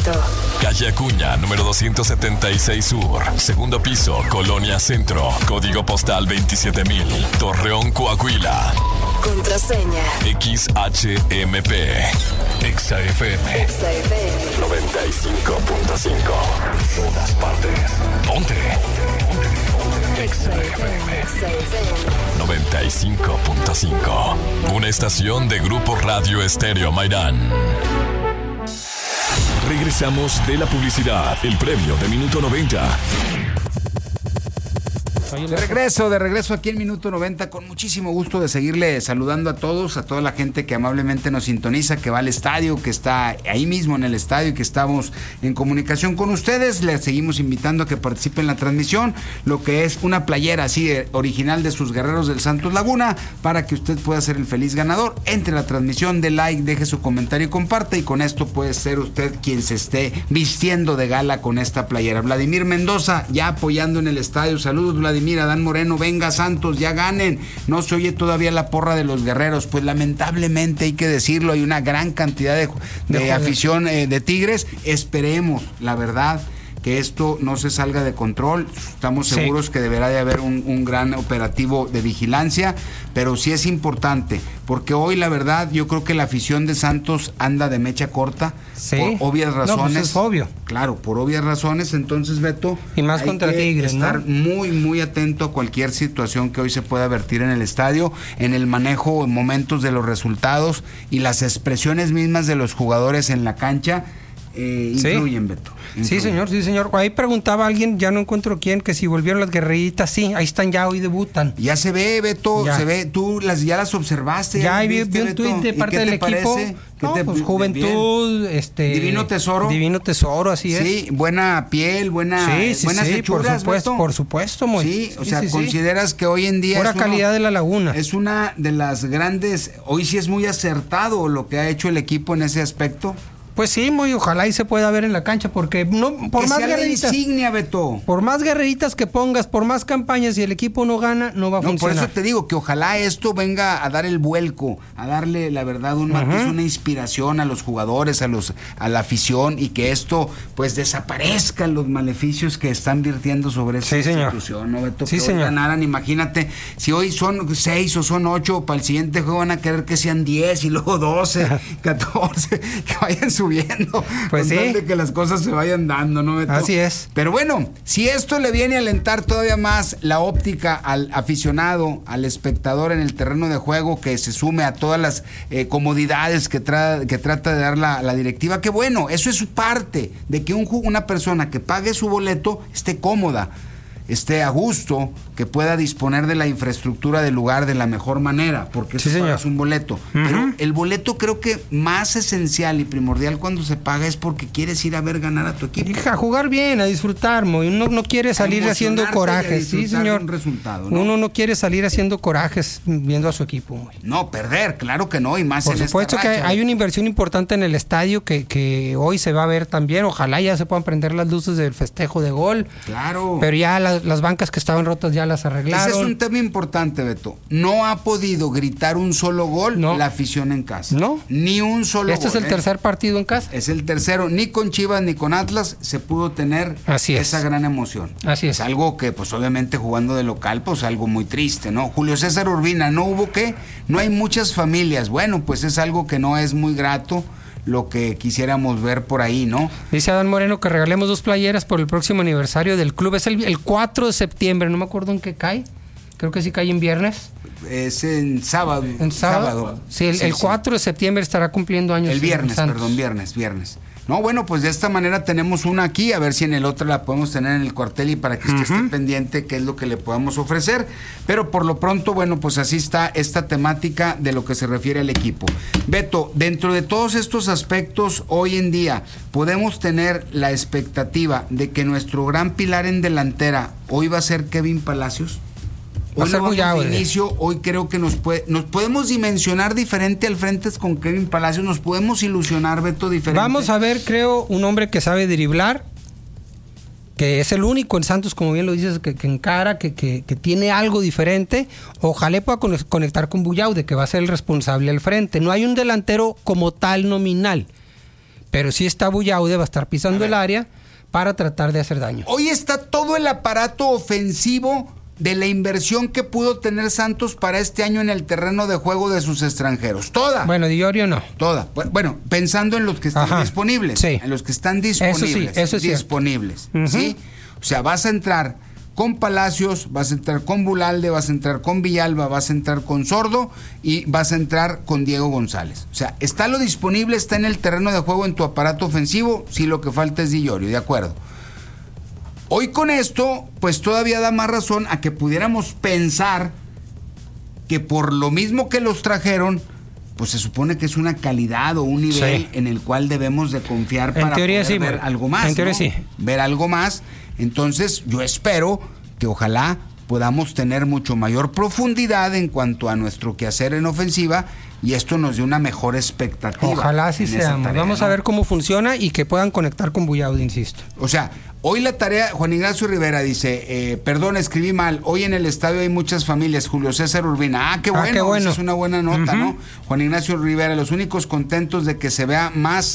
Beto. Calle Acuña, número 276 Sur. Segundo piso, Colonia Centro. Código postal 27000. Torreón, Coahuila. Contraseña. XHMP. XFM. Exa FM. 95.5. Todas partes. Ponte. XFM. Exa FM. 95.5. Una estación de Grupo Radio Estéreo Mairán. Regresamos de la publicidad. El premio de Minuto 90. De regreso aquí en Minuto 90, con muchísimo gusto de seguirle saludando a todos, a toda la gente que amablemente nos sintoniza, que va al estadio, que está ahí mismo en el estadio y que estamos en comunicación con ustedes. Les seguimos invitando a que participen en la transmisión, lo que es una playera así original de sus Guerreros del Santos Laguna, para que usted pueda ser el feliz ganador. Entre la transmisión, de like, deje su comentario y comparte, y con esto puede ser usted quien se esté vistiendo de gala con esta playera. Vladimir Mendoza ya apoyando en el estadio. Saludos, Vladimir. Adán Moreno, venga Santos, ya ganen. No se oye todavía la porra de los guerreros. Pues lamentablemente hay que decirlo, hay una gran cantidad de afición de Tigres. Esperemos, la verdad, que esto no se salga de control. Estamos seguros que deberá de haber un gran operativo de vigilancia, pero sí es importante, porque hoy la verdad yo creo que la afición de Santos anda de mecha corta, por obvias razones. No, pues es obvio. Claro, por obvias razones. Entonces, Beto, y más hay contra que Tigres, estar ¿no? muy, muy atento a cualquier situación que hoy se pueda vertir en el estadio, en el manejo en momentos de los resultados y las expresiones mismas de los jugadores en la cancha. Influyen, Beto. Influyen. Sí, señor. Ahí preguntaba alguien, ya no encuentro quién, que si volvieron las guerreritas. Sí, ahí están ya, hoy debutan. Ya se ve, Beto, ya. se ve. Tú ya las observaste. Ya vi viste, un tuit de parte del equipo. No, pues juventud, Divino Tesoro. Divino Tesoro, así es. Sí, buena piel, buenas hechuras, por supuesto, muy. Sí, o sea, consideras que hoy en día pura calidad de la Laguna. Es una de las grandes, hoy sí es muy acertado lo que ha hecho el equipo en ese aspecto. Pues sí, muy ojalá y se pueda ver en la cancha, porque no, por que más sea guerreritas, la insignia, Beto. por más guerreritas que pongas, por más campañas, y el equipo no gana, no va a funcionar. Por eso te digo que ojalá esto venga a dar el vuelco, a darle la verdad un matiz, una inspiración a los jugadores, a la afición, y que esto pues desaparezcan los maleficios que están virtiendo sobre esa institución, ¿no, Beto? Sí, que señor. Hoy ganaran, imagínate, si hoy son 6 o son 8, para el siguiente juego van a querer que sean 10 y luego 12, 14, que vayan subiendo, pues con sí, tal de que las cosas se vayan dando, ¿no, Beto? Así es. Pero bueno, si esto le viene a alentar todavía más la óptica al aficionado, al espectador en el terreno de juego, que se sume a todas las comodidades que trata de dar la directiva, que bueno, eso es parte de que una persona que pague su boleto esté cómoda, esté a gusto, que pueda disponer de la infraestructura del lugar de la mejor manera, porque eso es un boleto. Pero el boleto, creo que más esencial y primordial cuando se paga es porque quieres ir a ver ganar a tu equipo. A jugar bien, a disfrutar, uno no quiere salir haciendo corajes, sí, señor. Uno no quiere salir haciendo corajes viendo a su equipo. No, perder, claro que no, y más por en supuesto esta racha. Que hay una inversión importante en el estadio que hoy se va a ver también. Ojalá ya se puedan prender las luces del festejo de gol. Claro. Pero ya las bancas que estaban rotas ya las arreglaron. Ese es un tema importante, Beto. No ha podido gritar un solo gol la afición en casa. No. Ni un solo gol. Este es el tercer partido en casa. Es el tercero. Ni con Chivas ni con Atlas se pudo tener esa gran emoción. Así es. Es algo que, pues obviamente jugando de local, pues algo muy triste, ¿no? Julio César Urbina, ¿no hubo qué? No hay muchas familias. Bueno, pues es algo que no es muy grato, lo que quisiéramos ver por ahí, ¿no? Dice Adán Moreno que regalemos 2 playeras por el próximo aniversario del club. Es el 4 de septiembre, no me acuerdo en qué cae. Creo que sí cae en viernes. Es en sábado. ¿En sábado? Sí, el 4 de septiembre estará cumpliendo años. El viernes, viernes. No, bueno, pues de esta manera tenemos una aquí, a ver si en el otro la podemos tener en el cuartel y para que usted esté pendiente qué es lo que le podamos ofrecer. Pero por lo pronto, bueno, pues así está esta temática de lo que se refiere al equipo. Beto, dentro de todos estos aspectos, hoy en día podemos tener la expectativa de que nuestro gran pilar en delantera hoy va a ser Kevin Palacios. Hoy hoy creo que nos podemos dimensionar diferente al frente con Kevin Palacios, nos podemos ilusionar, Beto, diferente. Vamos a ver, creo, un hombre que sabe driblar, que es el único en Santos, como bien lo dices, que encara, que tiene algo diferente. Ojalá pueda conectar con Bullaude, que va a ser el responsable al frente. No hay un delantero como tal nominal, pero sí está Buyaude, va a estar pisando el área para tratar de hacer daño. Hoy está todo el aparato ofensivo de la inversión que pudo tener Santos para este año en el terreno de juego de sus extranjeros. Toda. Bueno, Di Iorio no. Toda. Bueno, pensando en los que están disponibles. Sí. En los que están disponibles. Eso sí, disponibles. Uh-huh. ¿Sí? O sea, vas a entrar con Palacios, vas a entrar con Bulalde, vas a entrar con Villalba, vas a entrar con Sordo y vas a entrar con Diego González. O sea, está lo disponible, está en el terreno de juego en tu aparato ofensivo, sí, lo que falta es Di Iorio, de acuerdo. Hoy con esto, pues todavía da más razón a que pudiéramos pensar que por lo mismo que los trajeron, pues se supone que es una calidad o un nivel en el cual debemos de confiar para poder ver algo más. En teoría ¿no? sí. Ver algo más. Entonces yo espero que ojalá podamos tener mucho mayor profundidad en cuanto a nuestro quehacer en ofensiva y esto nos dé una mejor expectativa. Ojalá así seamos. Vamos a ver cómo funciona y que puedan conectar con Buyaude, insisto. O sea, hoy la tarea, Juan Ignacio Rivera dice, perdón, escribí mal, hoy en el estadio hay muchas familias, Julio César Urbina. Qué bueno. Esa es una buena nota, uh-huh. ¿no? Juan Ignacio Rivera, los únicos contentos de que se vea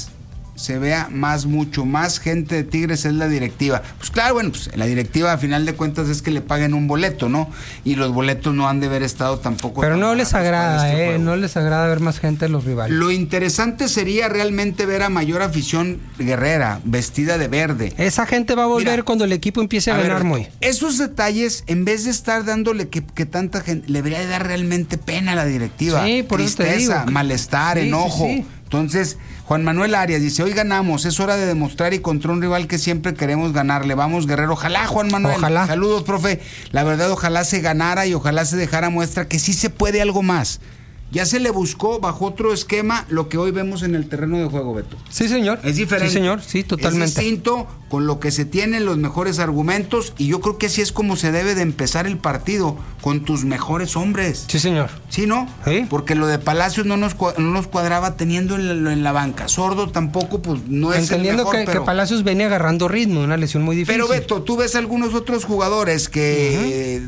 mucho más gente de Tigres es la directiva. Pues claro, bueno, pues la directiva a final de cuentas es que le paguen un boleto, ¿no? Y los boletos no han de haber estado tampoco. Pero no les agrada, no les agrada ver más gente de los rivales. Lo interesante sería realmente ver a mayor afición guerrera, vestida de verde. Esa gente va a volver cuando el equipo empiece a ganar muy. Esos detalles, en vez de estar dándole que tanta gente, le debería dar realmente pena a la directiva. Sí, por tristeza, eso te digo. Malestar, enojo. Sí. Entonces, Juan Manuel Arias dice, hoy ganamos, es hora de demostrar y contra un rival que siempre queremos ganarle. Vamos, Guerrero. Ojalá, Juan Manuel. Ojalá. Saludos, profe. La verdad, ojalá se ganara y ojalá se dejara muestra que sí se puede algo más. Ya se le buscó bajo otro esquema lo que hoy vemos en el terreno de juego, Beto. Sí, señor. Es diferente. Sí, señor. Sí, totalmente. Es distinto, con lo que se tienen los mejores argumentos y yo creo que así es como se debe de empezar el partido, con tus mejores hombres. Sí, señor. ¿Sí, no? Sí. Porque lo de Palacios no nos cuadraba teniendo en la banca. Sordo tampoco, pues no es entendiendo el mejor, que Palacios venía agarrando ritmo, una lesión muy difícil. Pero Beto, tú ves algunos otros jugadores que...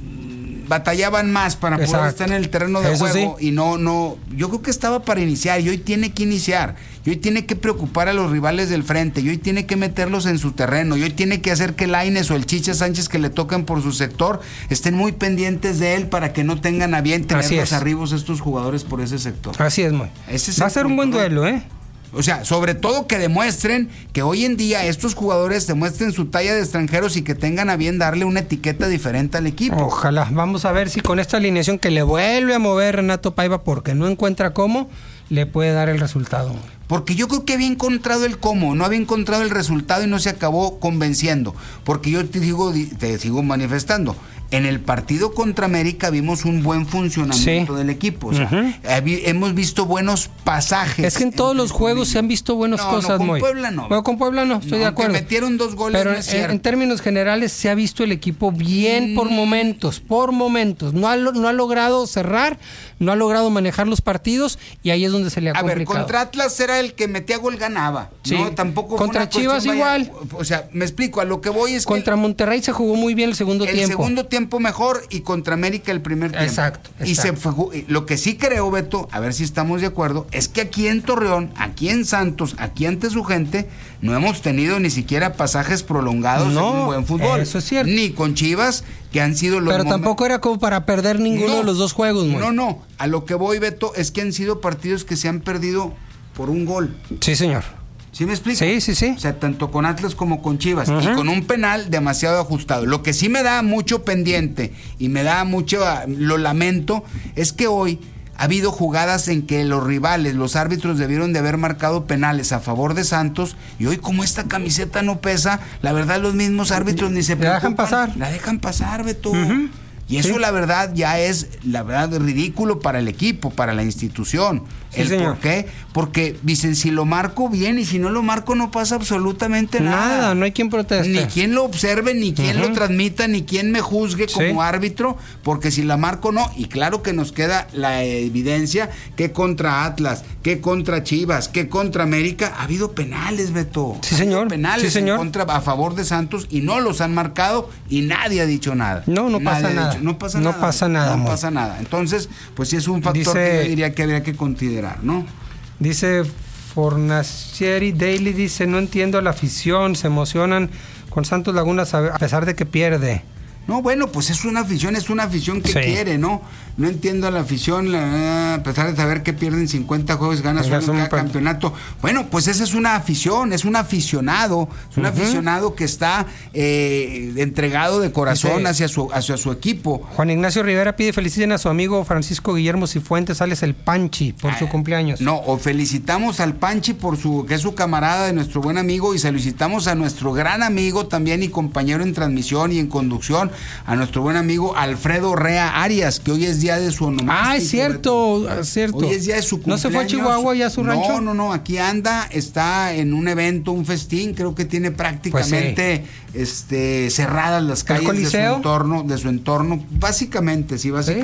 batallaban más para poder estar en el terreno de juego y no, yo creo que estaba para iniciar y hoy tiene que iniciar, y hoy tiene que preocupar a los rivales del frente, y hoy tiene que meterlos en su terreno, y hoy tiene que hacer que Lainez o el Chicha Sánchez que le tocan por su sector estén muy pendientes de él para que no tengan a bien tener los arribos estos jugadores por ese sector. Así es, muy. Va a ser un buen duelo, ¿eh? O sea, sobre todo que demuestren que hoy en día estos jugadores demuestren su talla de extranjeros y que tengan a bien darle una etiqueta diferente al equipo. Ojalá. Vamos a ver si con esta alineación que le vuelve a mover Renato Paiva porque no encuentra cómo, le puede dar el resultado. Porque yo creo que había encontrado el cómo, no había encontrado el resultado y no se acabó convenciendo. Porque yo te sigo manifestando. En el partido contra América vimos un buen funcionamiento del equipo. O sea, hemos visto buenos pasajes. Es que en todos los juegos se han visto buenas cosas. Con Puebla no. Bueno, con Puebla no, estoy de acuerdo. Metieron 2 goles. Pero no es cierto. En términos generales se ha visto el equipo bien por momentos. No ha logrado cerrar, no ha logrado manejar los partidos y ahí es donde se le ha complicado. A ver, contra Atlas era el que metía gol ganaba. Sí. No, tampoco contra fue una Chivas igual. O sea, me explico, a lo que voy es que contra Monterrey se jugó muy bien el segundo tiempo. El segundo tiempo mejor y contra América el primer tiempo. Exacto. Y lo que sí creo, Beto, a ver si estamos de acuerdo, es que aquí en Torreón, aquí en Santos, aquí ante su gente, no hemos tenido ni siquiera pasajes prolongados en un buen fútbol. Eso es cierto. Ni con Chivas, que han sido los Pero tampoco era como para perder ninguno de los dos juegos. No. A lo que voy, Beto, es que han sido partidos que se han perdido por un gol. Sí, señor. ¿Sí me explico? Sí. O sea, tanto con Atlas como con Chivas. Y con un penal demasiado ajustado. Lo que sí me da mucho pendiente y me da mucho, lo lamento, es que hoy ha habido jugadas en que los rivales, los árbitros debieron de haber marcado penales a favor de Santos y hoy como esta camiseta no pesa, la verdad los mismos árbitros ni se preocupan. La dejan pasar, Beto. Y eso la verdad ya es, ridículo para el equipo, para la institución. ¿Por qué? Porque dicen, si lo marco bien y si no lo marco no pasa absolutamente nada. No hay quien proteste. Ni quien lo observe, ni quien lo transmita, ni quien me juzgue como árbitro, porque si la marco no. Y claro que nos queda la evidencia que contra Atlas, que contra Chivas, que contra América ha habido penales, Beto. Sí, señor. Penales a favor de Santos y no los han marcado y nadie ha dicho nada. No pasa nada. No pasa nada. Entonces, pues sí es un factor que yo diría que habría que considerar, ¿no? Dice Fornacieri Daily dice, no entiendo a la afición, se emocionan con Santos Laguna a pesar de que pierde. No, bueno, pues es una afición que Sí. quiere, ¿no? No entiendo a la afición, a pesar de saber que pierden 50 juegos, gana solo cada campeonato. Bueno, pues esa es una afición, es un aficionado, aficionado que está entregado de corazón hacia su equipo. Juan Ignacio Rivera pide feliciten a su amigo Francisco Guillermo Cifuentes, Alex el Panchi, por su cumpleaños. No, o felicitamos al Panchi que es su camarada de nuestro buen amigo, y felicitamos a nuestro gran amigo también y compañero en transmisión y en conducción, a nuestro buen amigo Alfredo Rea Arias, que hoy es día de su onomástico. Ah, es cierto, es cierto. Hoy es día de su cumpleaños. ¿No se fue a Chihuahua ya a su rancho? No, aquí anda, está en un evento, un festín, creo que tiene prácticamente cerradas las calles de su entorno, básicamente,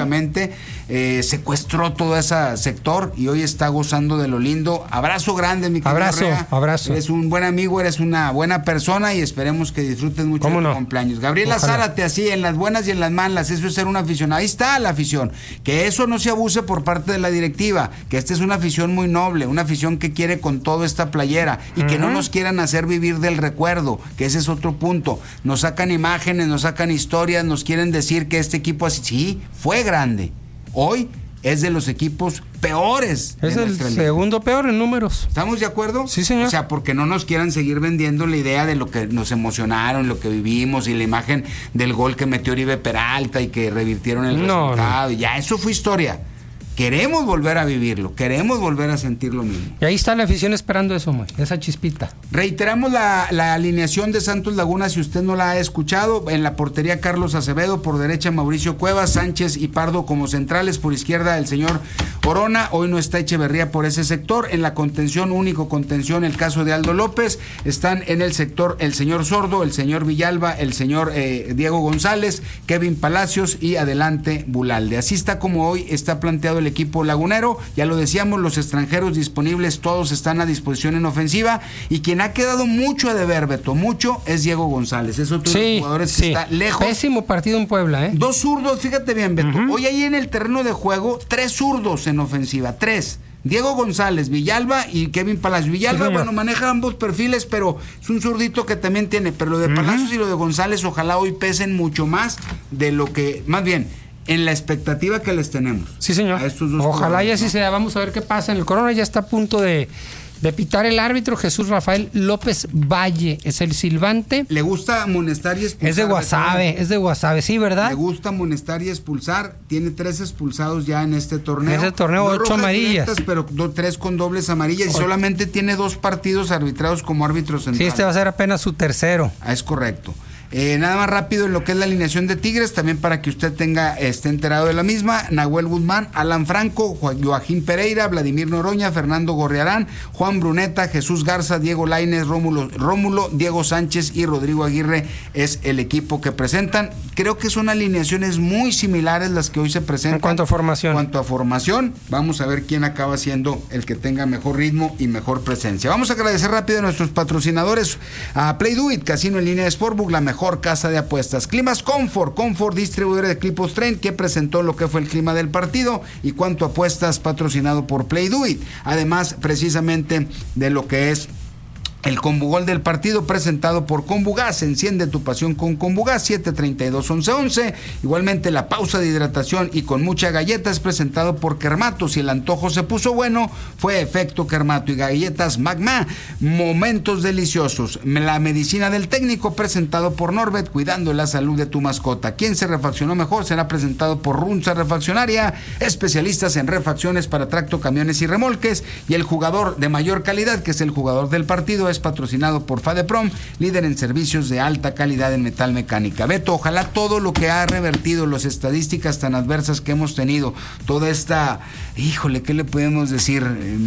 secuestró todo ese sector y hoy está gozando de lo lindo. Abrazo grande, mi querido Rea. Abrazo. Eres un buen amigo, eres una buena persona y esperemos que disfrutes mucho de tu cumpleaños. Gabriela Zárate, así, en las buenas y en las malas, eso es ser un aficionado. Ahí está la afición. Que eso no se abuse por parte de la directiva, que esta es una afición muy noble, una afición que quiere con todo esta playera y que no nos quieran hacer vivir del recuerdo, que ese es otro punto. Nos sacan imágenes, nos sacan historias, nos quieren decir que este equipo así, sí, fue grande. Hoy es de los equipos peores. Es el segundo peor en números. ¿Estamos de acuerdo? Sí, señor. O sea, porque no nos quieran seguir vendiendo la idea de lo que nos emocionaron, lo que vivimos y la imagen del gol que metió Oribe Peralta y que revirtieron el resultado. No. Ya, eso fue historia. Queremos volver a vivirlo, queremos volver a sentir lo mismo. Y ahí está la afición esperando eso, esa chispita. Reiteramos la alineación de Santos Laguna, si usted no la ha escuchado. En la portería Carlos Acevedo, por derecha Mauricio Cuevas, Sánchez y Pardo como centrales, por izquierda el señor Orona, hoy no está Echeverría por ese sector. En la contención, único contención, el caso de Aldo López. Están en el sector el señor Sordo, el señor Villalba, el señor Diego González, Kevin Palacios y adelante Bulalde. Así está como hoy está planteado el equipo lagunero. Ya lo decíamos, los extranjeros disponibles todos están a disposición en ofensiva, y quien ha quedado mucho a deber, Beto, mucho, es Diego González. Es otro de los jugadores que está lejos. Pésimo partido en Puebla, Dos zurdos, fíjate bien, Beto. Hoy ahí en el terreno de juego, 3 zurdos en ofensiva, 3. Diego González, Villalba y Kevin Palacios. Villalba, maneja ambos perfiles, pero es un zurdito que también tiene. Pero lo de Palacios y lo de González, ojalá hoy pesen mucho más de lo que, más bien, en la expectativa que les tenemos. Sí, señor. A estos dos ojalá y así sea. Vamos a ver qué pasa. En el Corona ya está a punto de pitar el árbitro. Jesús Rafael López Valle es el silbante. Le gusta amonestar y expulsar. Es de Guasave, sí, ¿verdad? Le gusta amonestar y expulsar. Tiene 3 expulsados ya en este torneo. En ese torneo, 8 amarillas. Pero 3 con dobles amarillas. Y solamente tiene 2 partidos arbitrados como árbitro central. Sí, este va a ser apenas su tercero. Es correcto. Nada más rápido en lo que es la alineación de Tigres, también para que usted esté enterado de la misma. Nahuel Guzmán, Alan Franco, Joaquín Pereira, Vladimir Noroña, Fernando Gorriarán, Juan Bruneta, Jesús Garza, Diego Lainez, Rómulo, Diego Sánchez y Rodrigo Aguirre es el equipo que presentan. Creo que son alineaciones muy similares las que hoy se presentan. En cuanto a formación. Vamos a ver quién acaba siendo el que tenga mejor ritmo y mejor presencia. Vamos a agradecer rápido a nuestros patrocinadores, a Play Do It, Casino en línea de Sportbook, la mejor casa de apuestas. Climas Comfort, distribuidor de equipos Trend, que presentó lo que fue el clima del partido, y Cuanto Apuestas, patrocinado por Play Do It. Además, precisamente de lo que es el Combugol del partido, presentado por Combugas. Enciende tu pasión con Combugas, 732-1111. Igualmente la pausa de hidratación y con mucha galleta es presentado por Kermato. Si el antojo se puso bueno, fue efecto Kermato. Y galletas Magma, momentos deliciosos. La medicina del técnico, presentado por Norbert, cuidando la salud de tu mascota. Quien se refaccionó mejor será presentado por Runza Refaccionaria, especialistas en refacciones para tracto, camiones y remolques. Y el jugador de mayor calidad, que es el jugador del partido, es patrocinado por Fadeprom, líder en servicios de alta calidad en metal mecánica. Beto, ojalá todo lo que ha revertido, las estadísticas tan adversas que hemos tenido, toda esta, ¿qué le podemos decir?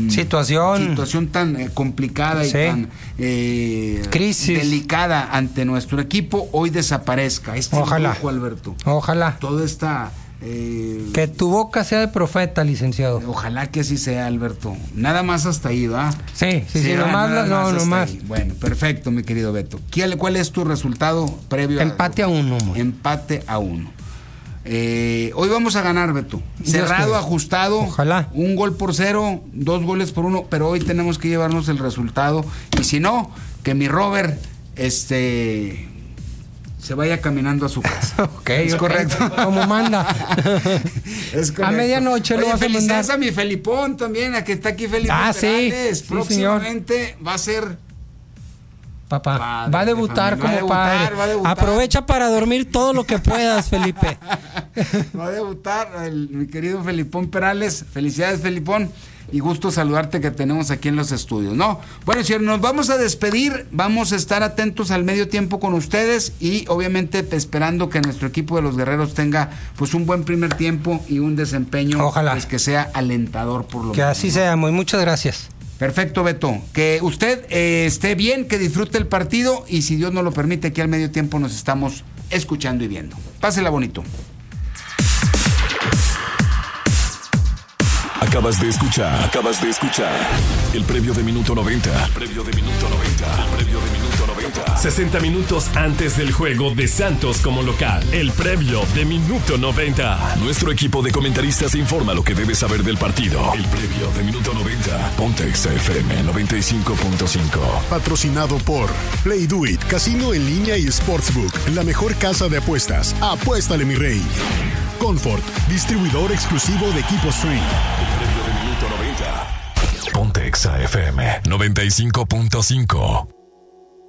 Situación tan complicada y tan crisis delicada ante nuestro equipo, hoy desaparezca. Ojalá. Dibujo, Alberto. Ojalá. Toda esta... que tu boca sea de profeta, licenciado. Ojalá que así sea, Alberto. Nada más hasta ahí, ¿va? Sí, nomás. Bueno, perfecto, mi querido Beto. ¿Cuál es tu resultado previo? Empate a 1. Empate a 1. Hoy vamos a ganar, Beto. Cerrado, Dios, ajustado. Ojalá. 1-0, 2 goles por 1, pero hoy tenemos que llevarnos el resultado. Y si no, que mi Robert se vaya caminando a su casa. Es correcto. Como manda. Es correcto. A medianoche lo vas a mandar. Felicidades a mi Felipón también, a que está aquí Felipe Perales. Sí, próximamente señor. Va a ser... Papá, padre, va a debutar como padre. Va a debutar. Aprovecha para dormir todo lo que puedas, Felipe. Va a debutar mi querido Felipón Perales. Felicidades, Felipón. Y gusto saludarte, que tenemos aquí en los estudios, ¿no? Bueno, señor, nos vamos a despedir. Vamos a estar atentos al medio tiempo con ustedes y obviamente esperando que nuestro equipo de los Guerreros tenga pues un buen primer tiempo y un desempeño. Ojalá. Pues, que sea alentador por lo menos. Que así sea, muy muchas gracias. Perfecto, Beto. Que usted esté bien, que disfrute el partido y si Dios nos lo permite, aquí al medio tiempo nos estamos escuchando y viendo. Pásela bonito. Acabas de escuchar el previo de minuto 90. 60 minutos antes del juego de Santos como local. El previo de minuto 90. Nuestro equipo de comentaristas informa lo que debes saber del partido. El previo de minuto 90. Pontex FM 95.5. Patrocinado por Play Do It, casino en línea y sportsbook, la mejor casa de apuestas. Apuéstale, mi rey. Comfort, distribuidor exclusivo de equipos Stream. El previo de minuto 90. Pontex FM 95.5.